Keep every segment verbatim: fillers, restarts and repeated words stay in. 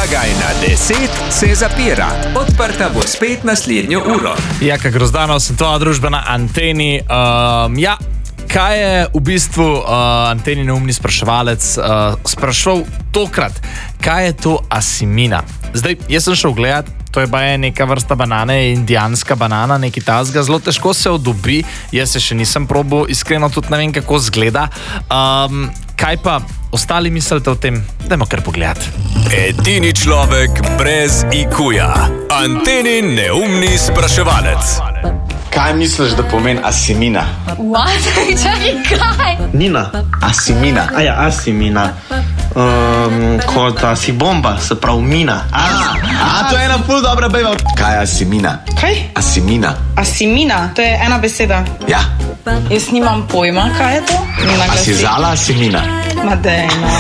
Blagajna deset se zapira. Odprta bo spet naslednjo uro. Jaka Grozdano, sem tvoja družba na Anteni. Um, ja, kaj je v bistvu uh, Anteni neumni spraševalec uh, sprašval tokrat? Kaj je to asimina? Zdaj, jaz sem šel gledat, to je baje neka vrsta banane, indijanska banana, neki tazga, zelo težko se odobi, jaz se še nisem probal, iskreno tudi ne vem, kako zgleda. Um, kaj pa ostali mislite o tem? Dajmo kar pogledati. Edini človek brez I Q-ja. Antenin neumni spraševalec. Kaj misliš, da pomeni asimina? What? Čakaj, kaj? Nina. Asimina. A ja, asimina. Um, kot asibomba, se pravi mina. A, a, to je ena ful dobra bejva. Kaj je asimina? Kaj? Asimina. Asimina, to je ena beseda. Ja. Jaz nimam pojma, kaj je to. A si zala asimina? Ma dej, no.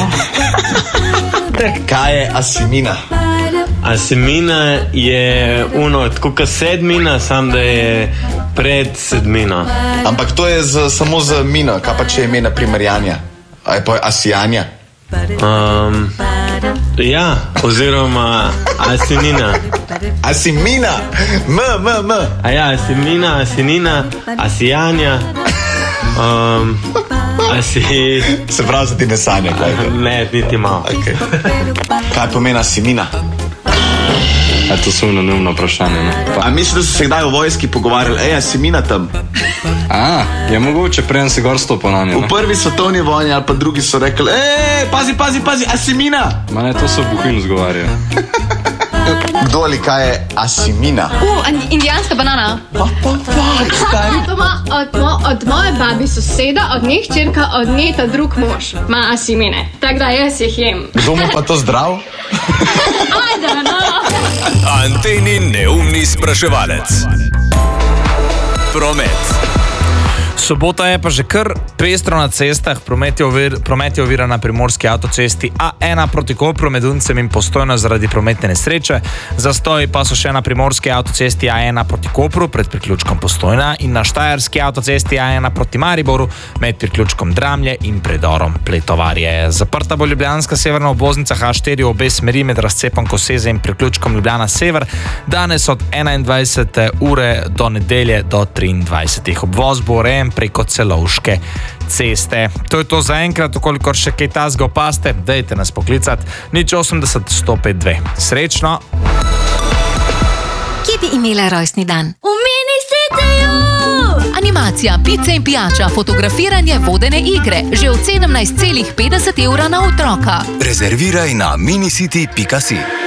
Kaj je asimina? Asimina je uno, tako kot sedmina, sam da je pred sedmina. Ampak to je z, samo z mina, kaj pa če je ime na primer Janja? A je pa asijanja? Um, ja, oziroma asinina. Asimina, m, m, m. A ja, asimina, asinina, asijanja. Um, asi... Se pravi, da ti ne sanja, kaj je? Ne, niti malo. Okay. Kaj pomeni asimina? A to so neumno vprašanje, ne? A misliš, da so se kdaj v vojski pogovarjali, ej, asimina tam? A, je mogoče, preden si gor stopil na njo, v prvi svetovni vojni ali pa drugi so rekli, ej, pazi, pazi, pazi, asimina! Ma ne, to so Buhin zgovarja. Kdo ali kaj je asimina? Uh, indijanska banana. Pa, pa, pa, stari. Od, od, od moje babi soseda, od njih čerka, od nje ta drug mož. Ma asimine. Tako da jaz jih jem. Kdo mu pa to zdrav? Ajde, no. Antenin neumni spraševalec. Promet. Sobota je pa že kar pestro na cestah, promet je, ovir, promet je ovira na primorski avtocesti A ena proti Kopru med Uncem in Postojno zaradi prometne nesreče. Zastoji pa so še na primorski avtocesti A ena proti Kopru pred priključkom Postojna in na štajerski avtocesti A ena proti Mariboru med priključkom Dramlje in predorom Pletovarje. Zaprta bo ljubljanska severna obvoznica H štiri v obe smeri med razcepom Koseze in priključkom Ljubljana Sever danes od enaindvajsete ure do nedelje do triindvajsetih. Obvoz bo urejen preko Celovške ceste. To je to za enkrat, okolikor še kaj tazga opaste, dajte nas poklicati. nič osemdeset sto pet dve. Srečno! Kje bi imela rojstni dan? V Mini Cityju! Animacija, pice in pijača, fotografiranje, vodene igre. Že od sedemnajst celih petdeset evra na otroka. Rezerviraj na minicity pika si.